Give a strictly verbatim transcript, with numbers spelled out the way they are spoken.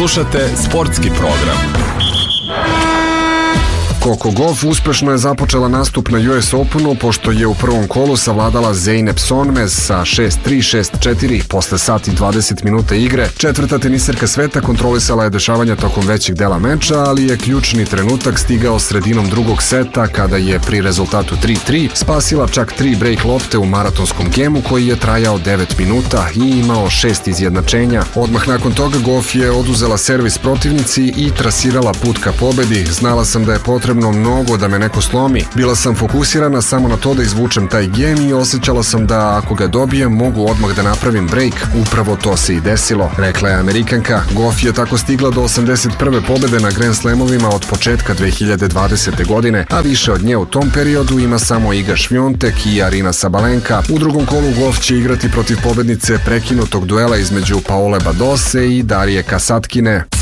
Slušate sportski program. Coco Gauff uspešno je započela nastup na U S Openu pošto je u prvom kolu savladala Zeynep Sonmez sa šest tri šest četiri posle sat i dvadeset minuta igre. Četvrta teniserka sveta kontrolisala je dešavanja tokom većeg dela meča, ali je ključni trenutak stigao sredinom drugog seta kada je pri rezultatu tri tri spasila čak tri break lopte u maratonskom gemu koji je trajao devet minuta i imao šest izjednačenja. Odmah nakon toga Gauff je oduzela servis protivnici i trasirala put ka pobedi. Znala sam da je potrebno mnogo da me neko slomi. Bila sam fokusirana samo na to da izvučem taj gem i osjećala sam da ako ga dobijem mogu odmah da napravim break. Upravo to se i desilo, rekla je Amerikanka. Gauff je tako stigla do osamdeset prve pobede na Grand Slamovima od početka dve hiljade dvadesete. godine, a više od nje u tom periodu ima samo Iga Šviontek i Arina Sabalenka. U drugom kolu Gauff će igrati protiv pobednice prekinutog duela između Paole Badose i Darije Kasatkine.